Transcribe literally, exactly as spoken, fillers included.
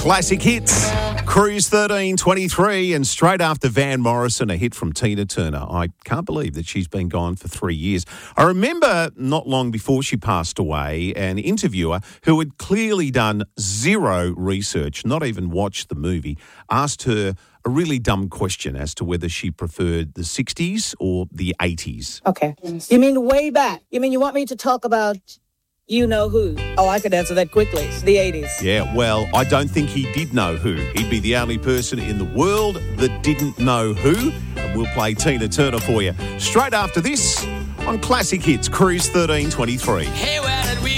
Classic hits, Cruise thirteen twenty-three, and straight after Van Morrison, a hit from Tina Turner. I can't believe that she's been gone for three years. I remember not long before she passed away, an interviewer who had clearly done zero research, not even watched the movie, asked her a really dumb question as to whether she preferred the sixties or the eighties. Okay. You mean way back? You mean you want me to talk about you know who? Oh, I could answer that quickly. The eighties. Yeah, well, I don't think he did know who. He'd be the only person in the world that didn't know who. And we'll play Tina Turner for you straight after this on Classic Hits, Cruise thirteen twenty-three. Hey, well,